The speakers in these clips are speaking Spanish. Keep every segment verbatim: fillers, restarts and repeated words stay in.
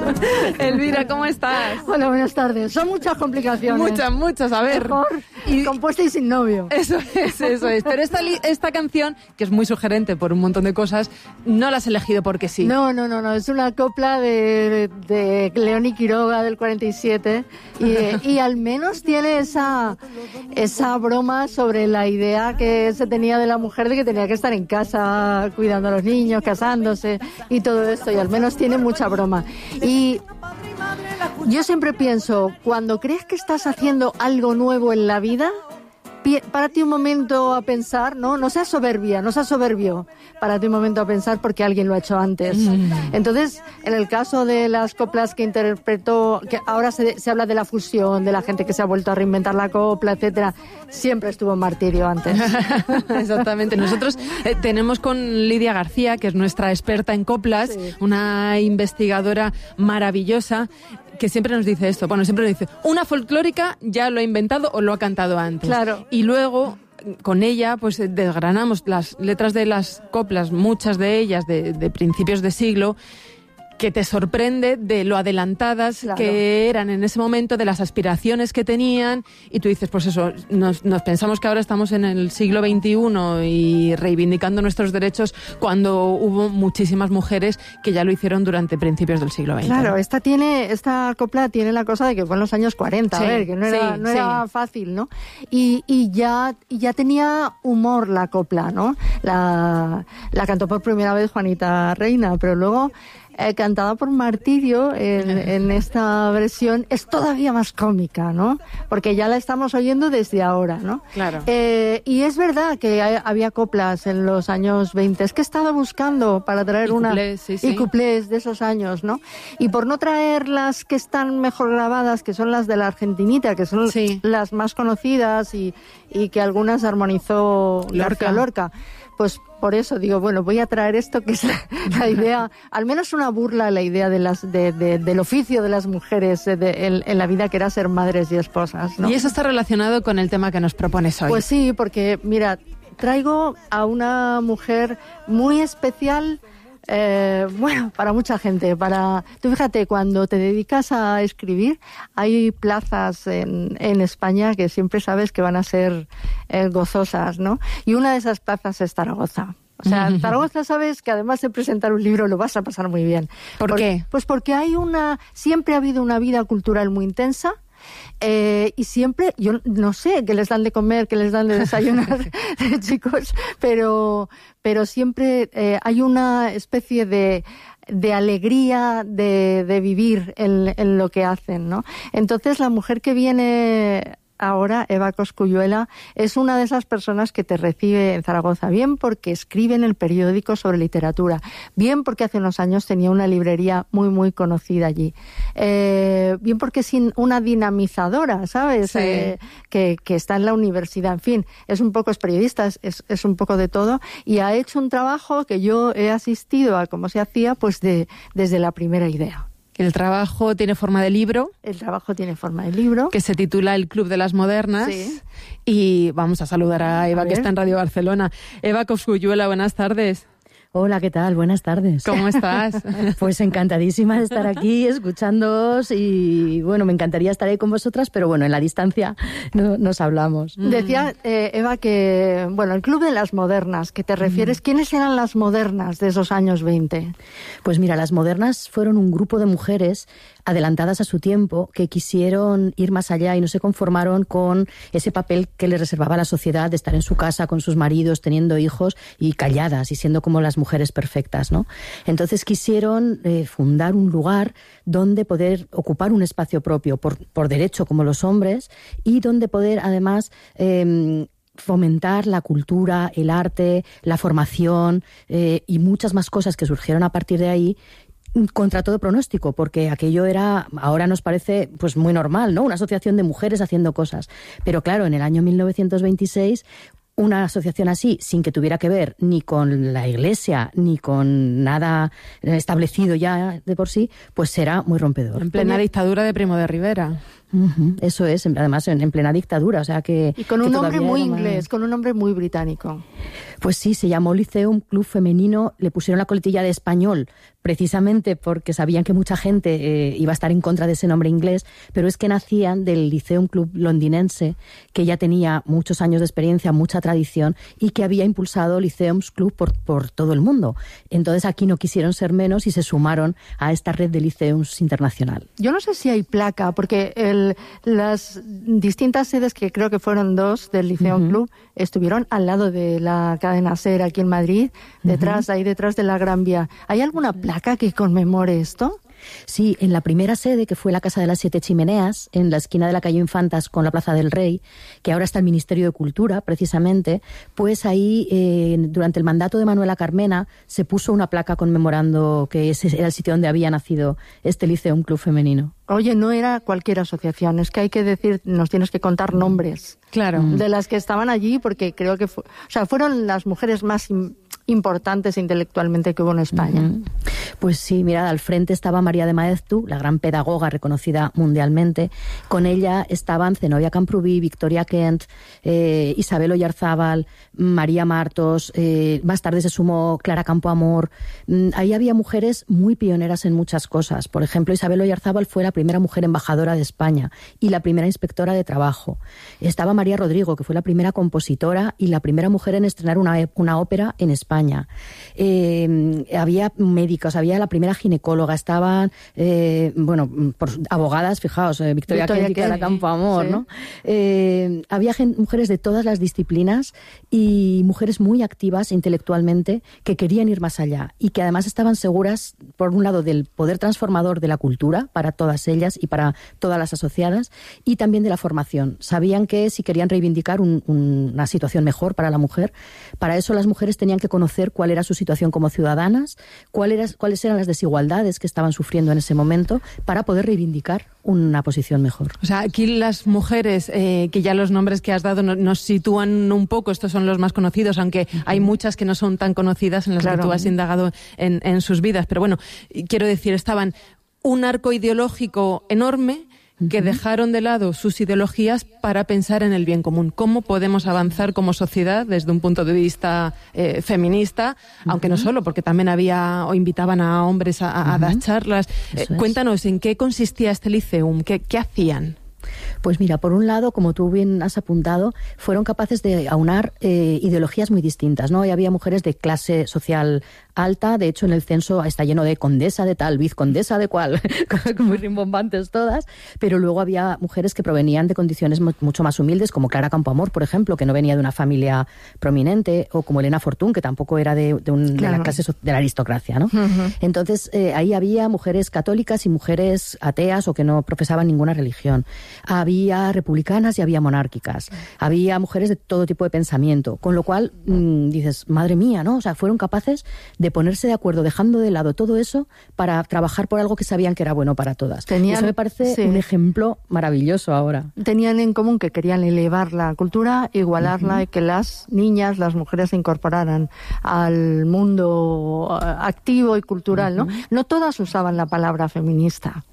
Elvira, ¿cómo estás? Hola, buenas tardes. Son muchas complicaciones. Muchas, muchas, a ver. Mejor y compuesta y sin novio. Eso es, eso es. Pero esta, esta canción, que es muy sugerente por un montón de cosas, no la has elegido porque sí. No, no, no, no. Es una copla de, de Leoni Quiroga del cuarenta y siete y, y al menos tiene esa, esa broma sobre la idea que se tenía de la mujer de que tenía que estar en casa cuidando a los niños, casándose y todo esto, y al menos tiene mucha broma. Y yo siempre pienso, cuando crees que estás haciendo algo nuevo en la vida, párate un momento a pensar, ¿no? No seas soberbia, no seas soberbio. Párate un momento a pensar porque alguien lo ha hecho antes. Mm. Entonces, en el caso de las coplas que interpretó, que ahora se, se habla de la fusión, de la gente que se ha vuelto a reinventar la copla, etcétera, siempre estuvo en martirio antes. Exactamente. Nosotros eh, tenemos con Lidia García, que es nuestra experta en coplas, sí. Una investigadora maravillosa, que siempre nos dice esto, bueno, siempre nos dice, una folclórica ya lo ha inventado o lo ha cantado antes. Claro. Y luego, con ella, pues desgranamos las letras de las coplas, muchas de ellas de, de principios de siglo, que te sorprende de lo adelantadas, claro, que eran en ese momento, de las aspiraciones que tenían, y tú dices, pues eso, nos, nos pensamos que ahora estamos en el siglo veintiuno y reivindicando nuestros derechos cuando hubo muchísimas mujeres que ya lo hicieron durante principios del siglo veinte. Claro, esta tiene, esta copla tiene la cosa de que fue en los años cuarenta, sí, a ver, que no era, sí, no era sí. fácil, ¿no? Y, y ya, y ya tenía humor la copla, ¿no? La, la cantó por primera vez Juanita Reina, pero luego Eh, cantada por Martirio en, en esta versión es todavía más cómica, ¿no? Porque ya la estamos oyendo desde ahora, ¿no? Claro. Eh, y es verdad que hay, había coplas en los años veinte. Es que he estado buscando para traer y una... Cuplés, sí, sí. Y cuplés de esos años, ¿no? Y por no traer las que están mejor grabadas, que son las de la Argentinita, que son sí. las más conocidas y, y que algunas armonizó Lorca. García Lorca, pues por eso digo, bueno, voy a traer esto que es la, la idea, al menos una burla a la idea de las de, de, del oficio de las mujeres de, de, en, en la vida, que era ser madres y esposas, ¿no? Y eso está relacionado con el tema que nos propones hoy. Pues sí, porque mira, traigo a una mujer muy especial. Eh, bueno, para mucha gente, para tú fíjate, cuando te dedicas a escribir, hay plazas en, en España que siempre sabes que van a ser eh, gozosas, ¿no? Y una de esas plazas es Zaragoza. O sea, en Zaragoza sabes que además de presentar un libro lo vas a pasar muy bien. ¿Por, ¿Por qué? Pues porque hay una, siempre ha habido una vida cultural muy intensa. Eh, y siempre, yo no sé qué les dan de comer, qué les dan de desayunar, chicos, pero, pero siempre eh, hay una especie de, de alegría de, de vivir en, en lo que hacen, ¿no? Entonces, la mujer que viene ahora, Eva Cosculluela, es una de esas personas que te recibe en Zaragoza, bien porque escribe en el periódico sobre literatura, bien porque hace unos años tenía una librería muy, muy conocida allí, eh, bien porque es una dinamizadora, ¿sabes? Sí. Eh, que, que está en la universidad, en fin, es un poco, es periodista, es, es un poco de todo, y ha hecho un trabajo que yo he asistido a cómo se hacía, pues de, desde la primera idea. El trabajo tiene forma de libro. El trabajo tiene forma de libro. Que se titula El Club de las Modernas. Sí. Y vamos a saludar a Eva, a que está en Radio Barcelona. Eva Cosculluela, buenas tardes. Hola, ¿qué tal? Buenas tardes. ¿Cómo estás? Pues encantadísima de estar aquí escuchándoos y, bueno, me encantaría estar ahí con vosotras, pero bueno, en la distancia no, nos hablamos. Mm. Decía, eh, Eva, que, bueno, el Club de las Modernas, que te refieres, mm. ¿quiénes eran las modernas de esos años veinte? Pues mira, las modernas fueron un grupo de mujeres adelantadas a su tiempo, que quisieron ir más allá y no se conformaron con ese papel que les reservaba la sociedad de estar en su casa con sus maridos, teniendo hijos y calladas y siendo como las mujeres perfectas, ¿no? Entonces quisieron eh, fundar un lugar donde poder ocupar un espacio propio por, por derecho como los hombres y donde poder además eh, fomentar la cultura, el arte, la formación eh, y muchas más cosas que surgieron a partir de ahí, contra todo pronóstico, porque aquello era, ahora nos parece pues muy normal, ¿no? Una asociación de mujeres haciendo cosas. Pero claro, en el año mil novecientos veintiséis, una asociación así, sin que tuviera que ver ni con la Iglesia, ni con nada establecido ya de por sí, pues será muy rompedor. En plena dictadura de Primo de Rivera. Uh-huh, eso es, además en, en plena dictadura, o sea que... Y con un que hombre muy más... inglés, con un hombre muy británico. Pues sí, se llamó Liceum Club Femenino, le pusieron la coletilla de español, precisamente porque sabían que mucha gente eh, iba a estar en contra de ese nombre inglés, pero es que nacían del Liceum Club londinense, que ya tenía muchos años de experiencia, mucha tradición, y que había impulsado Liceums Club por, por todo el mundo. Entonces aquí no quisieron ser menos y se sumaron a esta red de liceums internacional. Yo no sé si hay placa, porque el, las distintas sedes, que creo que fueron dos del Liceum uh-huh. Club, estuvieron al lado de la cadena SER aquí en Madrid, detrás, uh-huh. ahí detrás de la Gran Vía. ¿Hay alguna placa que conmemore esto? Sí, en la primera sede, que fue la Casa de las Siete Chimeneas, en la esquina de la calle Infantas con la Plaza del Rey, que ahora está el Ministerio de Cultura, precisamente, pues ahí, eh, durante el mandato de Manuela Carmena, se puso una placa conmemorando que ese era el sitio donde había nacido este Liceum Club Femenino. Oye, no era cualquier asociación, es que hay que decir, nos tienes que contar nombres. Claro. De las que estaban allí, porque creo que fue, o sea, fueron las mujeres más in, importantes intelectualmente que hubo en España. Uh-huh. Pues sí, mirad, al frente estaba María de Maeztu, la gran pedagoga reconocida mundialmente. Con ella estaban Zenobia Camprubí, Victoria Kent, eh, Isabel Oyarzábal, María Martos, eh, más tarde se sumó Clara Campoamor. Mm, ahí había mujeres muy pioneras en muchas cosas. Por ejemplo, Isabel Oyarzábal fue la primera mujer embajadora de España y la primera inspectora de trabajo. Estaba María Rodrigo, que fue la primera compositora y la primera mujer en estrenar una, una ópera en España. Eh, había médicos, había la primera ginecóloga, estaban, eh, bueno, por, abogadas, fijaos, eh, Victoria, Victoria Kent y Clara Campoamor, sí. ¿no? Eh, había gen, mujeres de todas las disciplinas y mujeres muy activas intelectualmente que querían ir más allá y que además estaban seguras, por un lado, del poder transformador de la cultura para todas ellas y para todas las asociadas, y también de la formación. Sabían que si querían reivindicar un, un, una situación mejor para la mujer, para eso las mujeres tenían que conocer cuál era su situación como ciudadanas, cuál era, cuáles eran las desigualdades que estaban sufriendo en ese momento, para poder reivindicar una posición mejor. O sea, aquí las mujeres, eh, que ya los nombres que has dado no, nos sitúan un poco, estos son los más conocidos, aunque uh-huh. hay muchas que no son tan conocidas en las claro. que tú has indagado en, en sus vidas. Pero bueno, quiero decir, estaban un arco ideológico enorme que uh-huh. dejaron de lado sus ideologías para pensar en el bien común. ¿Cómo podemos avanzar como sociedad desde un punto de vista eh, feminista? Uh-huh. Aunque no solo, porque también había o invitaban a hombres a, a, uh-huh. a dar charlas. Eh, cuéntanos, ¿en qué consistía este Liceum? ¿Qué, qué hacían? Pues mira, por un lado, como tú bien has apuntado, fueron capaces de aunar eh, ideologías muy distintas, ¿no? Y había mujeres de clase social alta, de hecho en el censo está lleno de condesa de tal, vizcondesa de cual, muy rimbombantes todas, pero luego había mujeres que provenían de condiciones mucho más humildes, como Clara Campoamor, por ejemplo, que no venía de una familia prominente, o como Elena Fortún, que tampoco era de, de, un, claro. de la clase de la aristocracia, ¿no? Uh-huh. Entonces, eh, ahí había mujeres católicas y mujeres ateas o que no profesaban ninguna religión. Había republicanas y había monárquicas. Había mujeres de todo tipo de pensamiento, con lo cual mmm, dices, madre mía, ¿no? O sea, fueron capaces de ponerse de acuerdo, dejando de lado todo eso para trabajar por algo que sabían que era bueno para todas. Tenían, eso me parece sí. un ejemplo maravilloso ahora. Tenían en común que querían elevar la cultura, igualarla, uh-huh. y que las niñas, las mujeres se incorporaran al mundo activo y cultural, uh-huh. ¿no? No todas usaban la palabra feminista.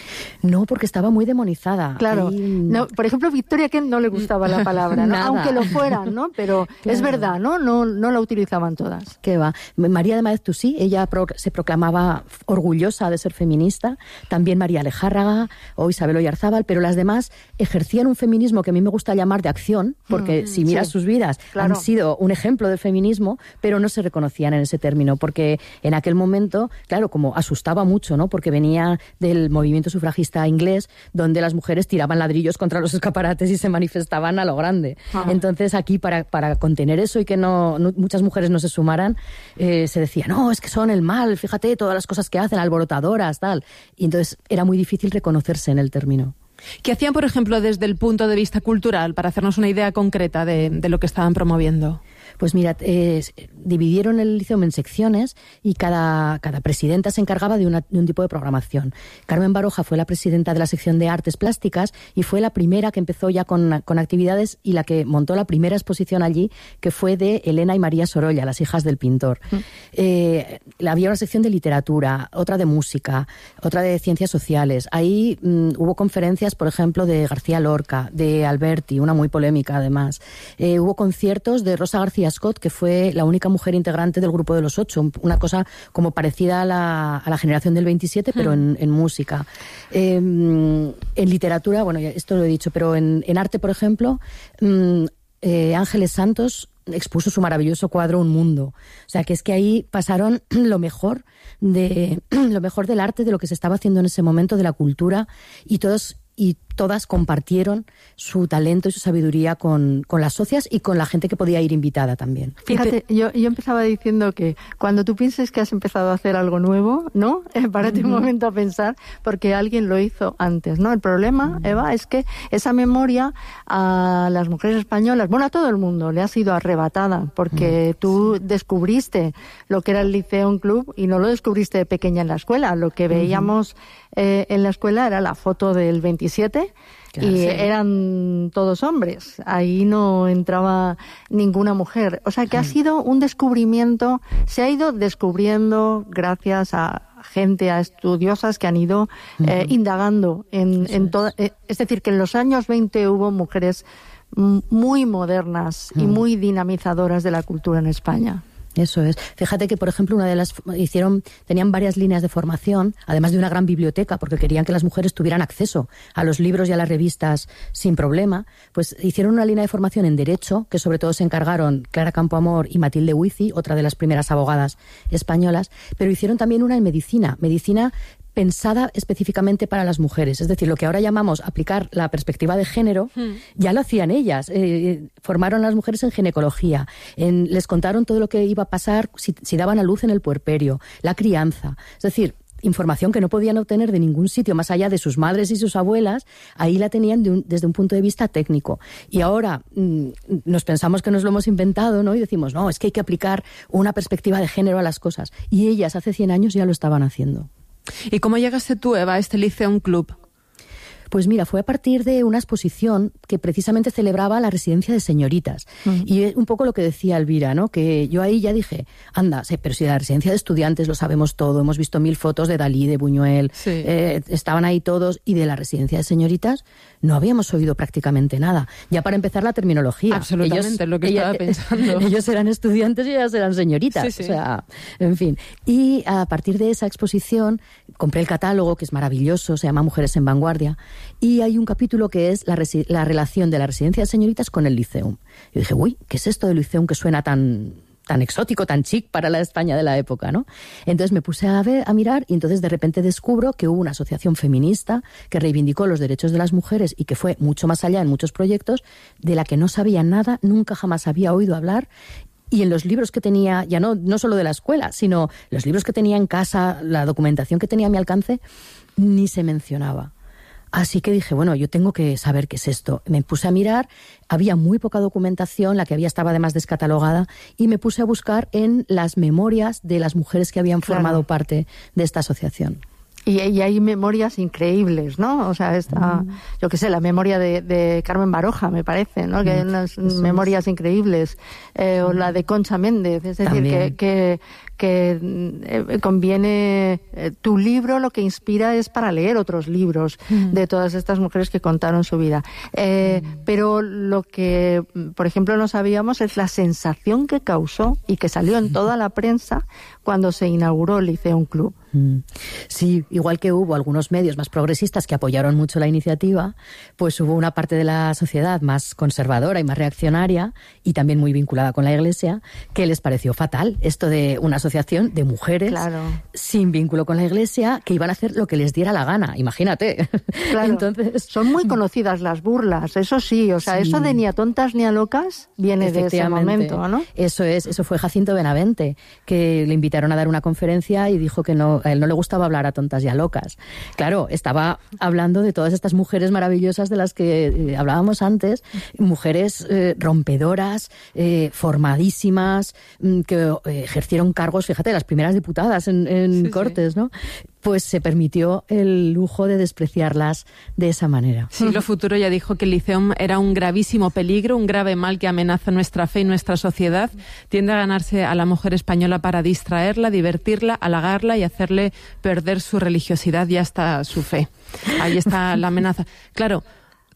No, porque estaba muy demonizada. Claro. Y... No, por ejemplo, Victoria Kent no le gustaba la palabra, ¿no? Aunque lo fueran, ¿no? Pero claro. es verdad, ¿no? ¿no? No la utilizaban todas. ¿Qué va? María de Maeztu sí, ella pro- se proclamaba orgullosa de ser feminista. También María Alejárraga o Isabel Oyarzábal, pero las demás ejercían un feminismo que a mí me gusta llamar de acción, porque mm, si miras sí. sus vidas, claro. han sido un ejemplo del feminismo, pero no se reconocían en ese término, porque en aquel momento, claro, como asustaba mucho, ¿no? Porque venía del movimiento sufragista inglés, donde las mujeres tiraban ladrillos contra los escaparates y se manifestaban a lo grande. Ah. Entonces aquí, para, para contener eso y que no, no muchas mujeres no se sumaran, eh, se decía, no, es que son el mal, fíjate todas las cosas que hacen, alborotadoras, tal. Y entonces era muy difícil reconocerse en el término. ¿Qué hacían, por ejemplo, desde el punto de vista cultural, para hacernos una idea concreta de, de lo que estaban promoviendo? Pues mira, eh, dividieron el Liceum en secciones y cada, cada presidenta se encargaba de, una, de un tipo de programación. Carmen Baroja fue la presidenta de la sección de artes plásticas y fue la primera que empezó ya con, con actividades y la que montó la primera exposición allí, que fue de Elena y María Sorolla, las hijas del pintor. Mm. Eh, había una sección de literatura, otra de música, otra de ciencias sociales. Ahí mm, hubo conferencias, por ejemplo, de García Lorca, de Alberti, una muy polémica además. Eh, hubo conciertos de Rosa García Sofía Scott, que fue la única mujer integrante del grupo de los ocho, una cosa como parecida a la, a la generación del veintisiete, pero mm. en, en música. Eh, en literatura, bueno, esto lo he dicho, pero en, en arte, por ejemplo, eh, Ángeles Santos expuso su maravilloso cuadro Un Mundo. O sea, que es que ahí pasaron lo mejor de lo mejor del arte, de lo que se estaba haciendo en ese momento, de la cultura, y todos y todas compartieron su talento y su sabiduría con, con las socias y con la gente que podía ir invitada también. Fíjate, yo, yo empezaba diciendo que cuando tú pienses que has empezado a hacer algo nuevo, ¿no? Eh, párate uh-huh. un momento a pensar, porque alguien lo hizo antes, ¿no? El problema, uh-huh. Eva, es que esa memoria a las mujeres españolas, bueno, a todo el mundo, le ha sido arrebatada, porque uh-huh. tú descubriste lo que era el Liceum Club y no lo descubriste de pequeña en la escuela. Lo que veíamos uh-huh. eh, en la escuela era la foto del veintisiete, claro, y sí. eran todos hombres. Ahí no entraba ninguna mujer. O sea que ha sido un descubrimiento, se ha ido descubriendo gracias a gente, a estudiosas que han ido eh, uh-huh. indagando en, en toda... Eh, es decir, que en los años veinte hubo mujeres muy modernas uh-huh. y muy dinamizadoras de la cultura en España. Eso es. Fíjate que, por ejemplo, una de las hicieron tenían varias líneas de formación, además de una gran biblioteca, porque querían que las mujeres tuvieran acceso a los libros y a las revistas sin problema. Pues hicieron una línea de formación en Derecho, que sobre todo se encargaron Clara Campoamor y Matilde Huici, otra de las primeras abogadas españolas, pero hicieron también una en Medicina, Medicina pensada específicamente para las mujeres. Es decir, lo que ahora llamamos aplicar la perspectiva de género, hmm. ya lo hacían ellas. Eh, formaron a las mujeres en ginecología, en, les contaron todo lo que iba a pasar si, si daban a luz en el puerperio, la crianza. Es decir, información que no podían obtener de ningún sitio más allá de sus madres y sus abuelas, ahí la tenían de un, desde un punto de vista técnico. Y ahora mmm, nos pensamos que nos lo hemos inventado, ¿no? Y decimos, no, es que hay que aplicar una perspectiva de género a las cosas. Y ellas hace cien años ya lo estaban haciendo. ¿Y cómo llegaste tú, Eva, a este Liceum Club? Pues mira, fue a partir de una exposición que precisamente celebraba la residencia de señoritas. Uh-huh. Y es un poco lo que decía Elvira, ¿no? Que yo ahí ya dije, anda, sí, pero si la residencia de estudiantes lo sabemos todo, hemos visto mil fotos de Dalí, de Buñuel, sí. eh, estaban ahí todos, y de la residencia de señoritas no habíamos oído prácticamente nada. Ya para empezar la terminología. Absolutamente, ellos, lo que ella, estaba pensando. Ellos eran estudiantes y ellas eran señoritas. Sí, sí. O sea, en fin. Y a partir de esa exposición compré el catálogo, que es maravilloso, se llama Mujeres en Vanguardia, y hay un capítulo que es la, resi- la relación de la residencia de señoritas con el Liceum. Yo dije, uy, ¿qué es esto del Liceum que suena tan, tan exótico, tan chic para la España de la época, ¿no? Entonces me puse a ver, a mirar, y entonces de repente descubro que hubo una asociación feminista que reivindicó los derechos de las mujeres y que fue mucho más allá en muchos proyectos, de la que no sabía nada, nunca jamás había oído hablar. Y en los libros que tenía, ya no, no solo de la escuela, sino los libros que tenía en casa, la documentación que tenía a mi alcance, ni se mencionaba. Así que dije, bueno, yo tengo que saber qué es esto. Me puse a mirar, había muy poca documentación, la que había estaba además descatalogada, y me puse a buscar en las memorias de las mujeres que habían claro. formado parte de esta asociación. Y, y hay memorias increíbles, ¿no? O sea, está, mm. yo qué sé, la memoria de, de Carmen Baroja, me parece, ¿no? Mm. Que hay unas Eso memorias es. increíbles. Eh, mm. O la de Concha Méndez. Es decir, que, que, que eh, conviene... Eh, tu libro lo que inspira es para leer otros libros mm. de todas estas mujeres que contaron su vida. Eh, mm. Pero lo que, por ejemplo, no sabíamos es la sensación que causó y que salió en toda la prensa cuando se inauguró el Liceum Club. Sí, igual que hubo algunos medios más progresistas que apoyaron mucho la iniciativa, pues hubo una parte de la sociedad más conservadora y más reaccionaria, y también muy vinculada con la Iglesia, que les pareció fatal esto de una asociación de mujeres claro. sin vínculo con la Iglesia, que iban a hacer lo que les diera la gana, imagínate. Claro. Entonces, son muy conocidas las burlas, eso sí, o sea, sí. eso de ni a tontas ni a locas viene de ese momento, ¿no? Eso es, eso fue Jacinto Benavente, que le invitaron a dar una conferencia y dijo que no, a él no le gustaba hablar a tontas y a locas. Claro, estaba hablando de todas estas mujeres maravillosas de las que eh, hablábamos antes, mujeres eh, rompedoras, eh, formadísimas, que eh, ejercieron cargos, fíjate, las primeras diputadas en, en sí, Cortes, sí. ¿no? Pues se permitió el lujo de despreciarlas de esa manera. Siglo Futuro ya dijo que el Liceum era un gravísimo peligro, un grave mal que amenaza nuestra fe y nuestra sociedad. Tiende a ganarse a la mujer española para distraerla, divertirla, halagarla y hacerle perder su religiosidad y hasta su fe. Ahí está la amenaza. Claro,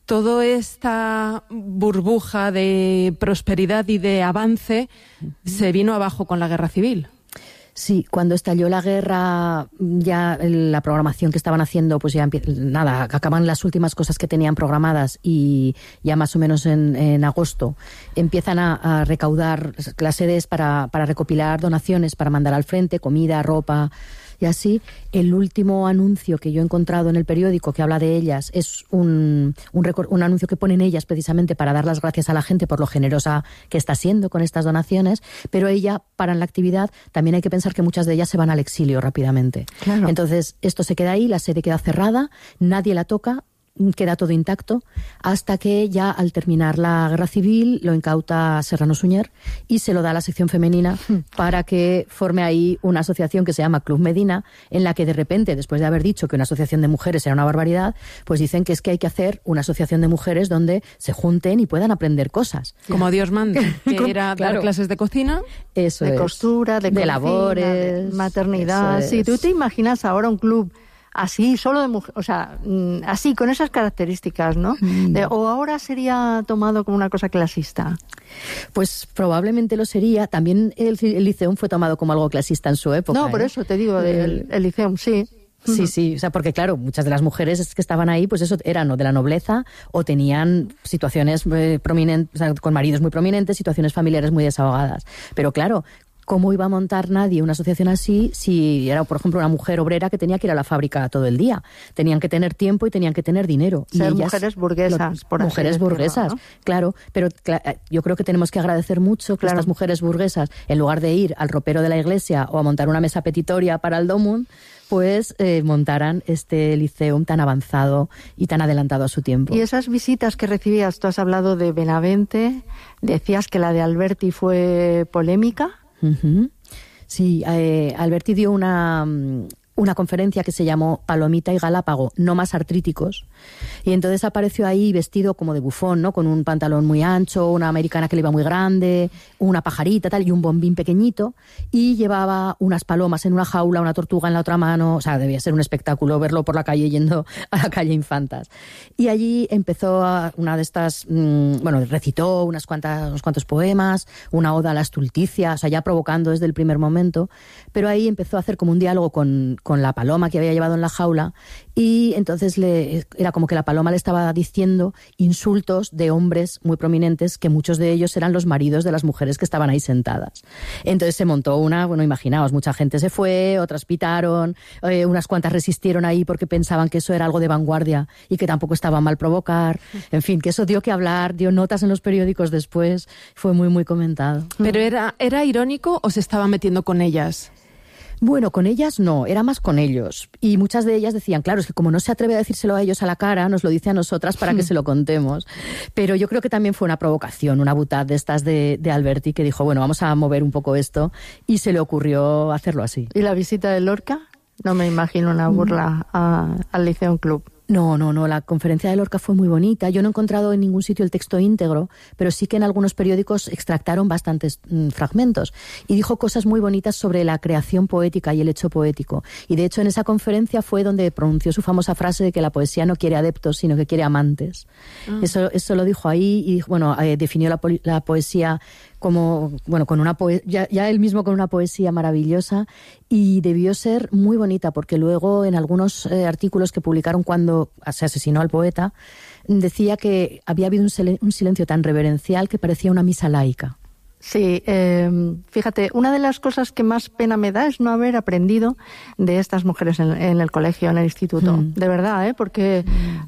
toda esta burbuja de prosperidad y de avance se vino abajo con la guerra civil. Sí, cuando estalló la guerra, ya la programación que estaban haciendo, pues ya empie- nada, acaban las últimas cosas que tenían programadas y ya más o menos en, en agosto empiezan a, a recaudar las sedes para, para recopilar donaciones, para mandar al frente, comida, ropa y así. El último anuncio que yo he encontrado en el periódico que habla de ellas es un, un, recor- un anuncio que ponen ellas precisamente para dar las gracias a la gente por lo generosa que está siendo con estas donaciones, pero ella paran la actividad. También hay que pensar que muchas de ellas se van al exilio rápidamente. Claro. Entonces, esto se queda ahí, la sede queda cerrada, nadie la toca, queda todo intacto, hasta que ya al terminar la guerra civil lo incauta Serrano Suñer y se lo da a la sección femenina para que forme ahí una asociación que se llama Club Medina, en la que de repente, después de haber dicho que una asociación de mujeres era una barbaridad, pues dicen que es que hay que hacer una asociación de mujeres donde se junten y puedan aprender cosas. Como Dios manda, que era Claro. dar clases de cocina. Eso de es. costura, de, de cocina, labores, de maternidad. eso Sí, es. ¿tú te imaginas ahora un club así, solo de mujeres, o sea, mm, así, con esas características, ¿no? Mm. De- o ahora sería tomado como una cosa clasista. Pues probablemente lo sería. También el, el Liceum fue tomado como algo clasista en su época. No, por ¿eh? eso te digo, El- el, el Liceum, sí. Sí, sí, o sea, porque claro, muchas de las mujeres que estaban ahí, pues eso, eran o de la nobleza o tenían situaciones eh, prominentes, o sea, con maridos muy prominentes, situaciones familiares muy desahogadas. Pero claro, ¿cómo iba a montar nadie una asociación así si era, por ejemplo, una mujer obrera que tenía que ir a la fábrica todo el día? Tenían que tener tiempo y tenían que tener dinero. Ser y ellas, mujeres burguesas, por así Mujeres decirlo, burguesas, ¿no? claro. Pero cla- yo creo que tenemos que agradecer mucho que Claro. estas mujeres burguesas, en lugar de ir al ropero de la iglesia o a montar una mesa petitoria para el Domum, pues eh, montaran este liceum tan avanzado y tan adelantado a su tiempo. Y esas visitas que recibías, tú has hablado de Benavente, decías que la de Alberti fue polémica. Ujú. Sí, eh, Alberti dio una, mm, una conferencia que se llamó Palomita y Galápago, no más artríticos. Y entonces apareció ahí vestido como de bufón, ¿no? Con un pantalón muy ancho, una americana que le iba muy grande, una pajarita tal y un bombín pequeñito. Y llevaba unas palomas en una jaula, una tortuga en la otra mano. O sea, debía ser un espectáculo verlo por la calle yendo a la calle Infantas. Y allí empezó a- una de estas, mmm, bueno, recitó unas cuantas, unos cuantos poemas, una oda a la estulticia, o sea, ya provocando desde el primer momento. Pero ahí empezó a hacer como un diálogo con, con la paloma que había llevado en la jaula y entonces le, era como que la paloma le estaba diciendo insultos de hombres muy prominentes que muchos de ellos eran los maridos de las mujeres que estaban ahí sentadas. Entonces se montó una, bueno, imaginaos, mucha gente se fue, otras pitaron, eh, unas cuantas resistieron ahí porque pensaban que eso era algo de vanguardia y que tampoco estaba mal provocar. En fin, que eso dio que hablar, dio notas en los periódicos después, fue muy, muy comentado. ¿Pero era, era irónico o se estaba metiendo con ellas? Bueno, con ellas no, era más con ellos. Y muchas de ellas decían, claro, es que como no se atreve a decírselo a ellos a la cara, nos lo dice a nosotras para que se lo contemos. Pero yo creo que también fue una provocación, una butad de estas de, de Alberti, que dijo, bueno, vamos a mover un poco esto, y se le ocurrió hacerlo así. ¿Y la visita de Lorca? No me imagino una burla a- al Liceum Club. No, no, no, la conferencia de Lorca fue muy bonita. Yo no he encontrado en ningún sitio el texto íntegro, pero sí que en algunos periódicos extractaron bastantes mm, fragmentos. Y dijo cosas muy bonitas sobre la creación poética y el hecho poético. Y de hecho en esa conferencia fue donde pronunció su famosa frase de que la poesía no quiere adeptos, sino que quiere amantes. Ah. Eso, eso lo dijo ahí y bueno, eh, definió la, la poesía como, bueno, con una poe- ya, ya él mismo con una poesía maravillosa y debió ser muy bonita porque luego en algunos eh, artículos que publicaron cuando se asesinó al poeta decía que había habido un, sil- un silencio tan reverencial que parecía una misa laica. Sí, eh, fíjate, una de las cosas que más pena me da es no haber aprendido de estas mujeres en, en el colegio, en el instituto. Mm. De verdad, ¿eh? Porque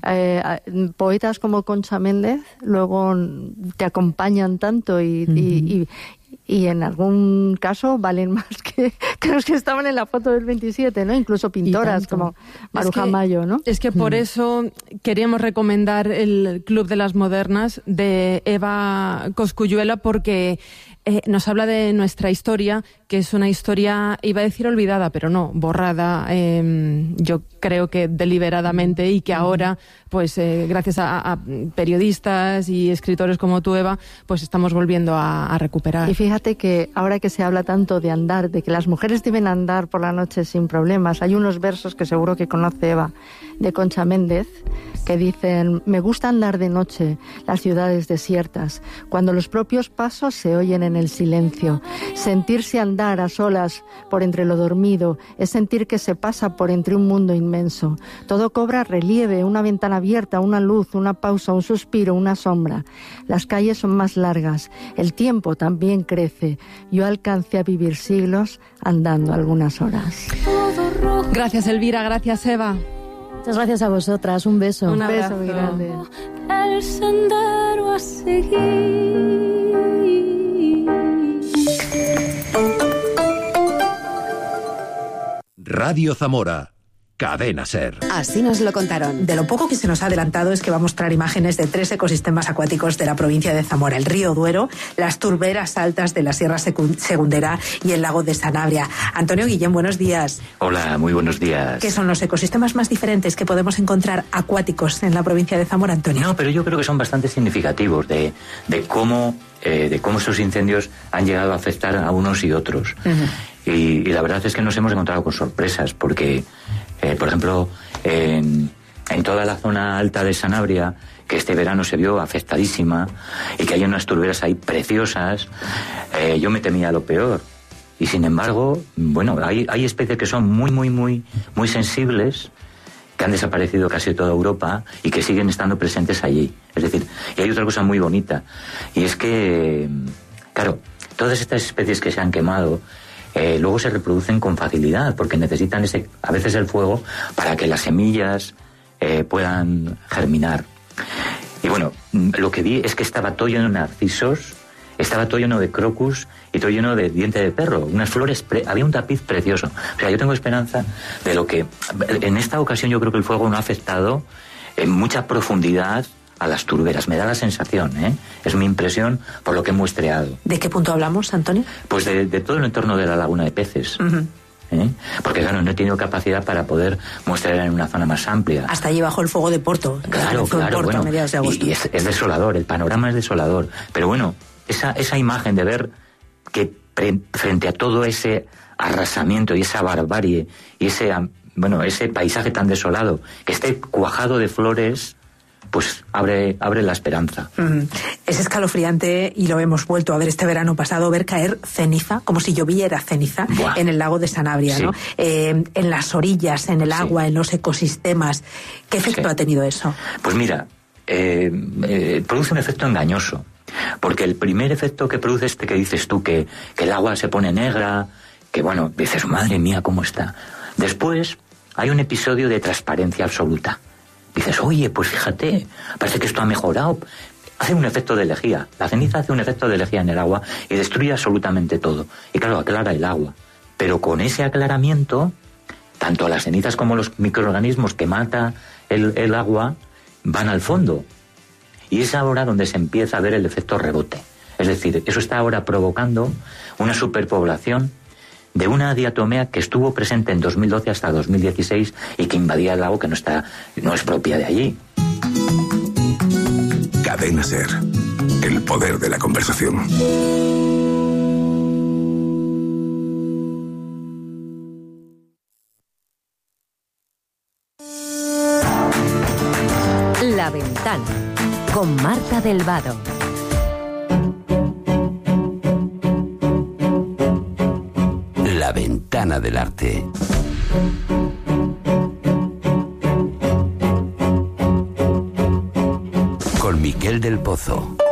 eh, poetas como Concha Méndez luego te acompañan tanto y, mm. y, y, y en algún caso valen más que, que los que estaban en la foto del veintisiete, ¿no? Incluso pintoras como Maruja es que, Mayo, ¿no? Es que por mm. eso queríamos recomendar el Club de las Modernas de Eva Cosculluela porque eh, nos habla de nuestra historia, que es una historia, iba a decir olvidada, pero no, borrada, eh, yo creo que deliberadamente y que ahora, pues eh, gracias a, a periodistas y escritores como tú, Eva, pues estamos volviendo a, a recuperar. Y fíjate que ahora que se habla tanto de andar, de que las mujeres deben andar por la noche sin problemas, hay unos versos que seguro que conoce Eva, de Concha Méndez, que dicen: me gusta andar de noche, las ciudades desiertas, cuando los propios pasos se oyen en el silencio. Sentirse andar a solas por entre lo dormido es sentir que se pasa por entre un mundo inmenso. Todo cobra relieve, una ventana abierta, una luz, una pausa, un suspiro, una sombra. Las calles son más largas, el tiempo también crece. Yo alcancé a vivir siglos andando algunas horas. Gracias, Elvira, gracias, Eva. Muchas gracias a vosotras, un beso. Un beso muy grande. El sendero a seguir. Radio Zamora, Cadena Ser. Así nos lo contaron. De lo poco que se nos ha adelantado es que va a mostrar imágenes de tres ecosistemas acuáticos de la provincia de Zamora: el río Duero, las turberas altas de la Sierra Segundera y el lago de Sanabria. Antonio Guillén, buenos días. Hola, muy buenos días. ¿Qué son los ecosistemas más diferentes que podemos encontrar acuáticos en la provincia de Zamora, Antonio? No, pero yo creo que son bastante significativos de, de cómo eh, de cómo estos incendios han llegado a afectar a unos y otros. Uh-huh. y, y la verdad es que nos hemos encontrado con sorpresas, porque Eh, por ejemplo, en, en toda la zona alta de Sanabria, que este verano se vio afectadísima y que hay unas turberas ahí preciosas, eh, yo me temía lo peor. Y sin embargo, bueno, hay, hay especies que son muy, muy, muy, muy sensibles, que han desaparecido casi de toda Europa y que siguen estando presentes allí. Es decir, y hay otra cosa muy bonita, y es que, claro, todas estas especies que se han quemado, Eh, luego se reproducen con facilidad, porque necesitan ese, a veces el fuego para que las semillas eh, puedan germinar. Y bueno, lo que vi es que estaba todo lleno de narcisos, estaba todo lleno de crocus y todo lleno de diente de perro, unas flores, pre- había un tapiz precioso. O sea, yo tengo esperanza de lo que en esta ocasión yo creo que el fuego no ha afectado en mucha profundidad a las turberas. Me da la sensación, ¿eh? Es mi impresión por lo que he muestreado. ¿De qué punto hablamos, Antonio? Pues de, de todo el entorno de la laguna de peces. Uh-huh. ¿Eh? Porque claro, no he tenido capacidad para poder muestrear en una zona más amplia. Hasta allí bajo el fuego de Porto. Claro, claro, Porto, bueno, a mediados de agosto. Y, y es, es desolador, el panorama es desolador. Pero bueno, esa, esa imagen de ver que pre, frente a todo ese arrasamiento y esa barbarie y ese, bueno, ese paisaje tan desolado, que esté cuajado de flores, pues abre, abre la esperanza. Mm. Es escalofriante, y lo hemos vuelto a ver este verano pasado, ver caer ceniza, como si lloviera ceniza. Buah. En el lago de Sanabria, sí. ¿no? Eh, en las orillas, en el agua, sí. En los ecosistemas. ¿Qué efecto sí. ha tenido eso? Pues mira, eh, eh, produce un efecto engañoso, porque el primer efecto que produce este que dices tú, que, que el agua se pone negra, que bueno, dices, madre mía, ¿cómo está? Después hay un episodio de transparencia absoluta. Dices, oye, pues fíjate, parece que esto ha mejorado. Hace un efecto de lejía. La ceniza hace un efecto de lejía en el agua y destruye absolutamente todo. Y claro, aclara el agua. Pero con ese aclaramiento, tanto las cenizas como los microorganismos que mata el, el agua van al fondo. Y es ahora donde se empieza a ver el efecto rebote. Es decir, eso está ahora provocando una superpoblación de una diatomea que estuvo presente en dos mil doce hasta dos mil dieciséis y que invadía el lago, que no está, no es propia de allí. Cadena Ser, el poder de la conversación. La Ventana, con Marta del Vado. La Ventana del Arte. Con Miquel del Pozo.